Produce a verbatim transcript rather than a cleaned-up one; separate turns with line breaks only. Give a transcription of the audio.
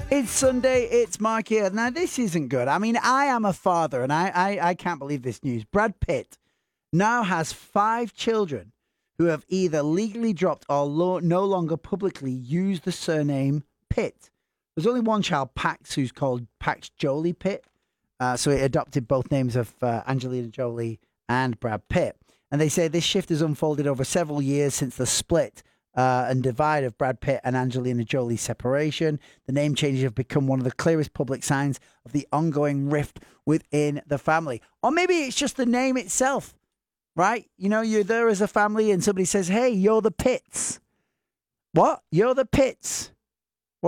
It's Sunday, it's Mark here. Now, this isn't good. I mean, I am a father, and I, I, I can't believe this news. Brad Pitt now has five children who have either legally dropped or lo- no longer publicly use the surname Pitt. There's only one child, Pax, who's called Pax Jolie Pitt. Uh, so he adopted both names of uh, Angelina Jolie and Brad Pitt. And they say this shift has unfolded over several years since the split uh, and divide of Brad Pitt and Angelina Jolie's separation. The name changes have become one of the clearest public signs of the ongoing rift within the family. Or maybe it's just the name itself, right? You know, you're there as a family and somebody says, hey, you're the Pitts. What? You're the Pitts.